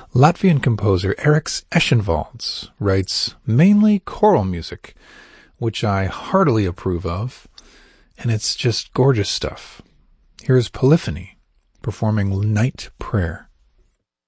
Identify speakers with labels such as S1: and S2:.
S1: Latvian composer Eriks Eschenvalds writes mainly choral music, which I heartily approve of, and it's just gorgeous stuff. Here's Polyphony performing Night Prayer.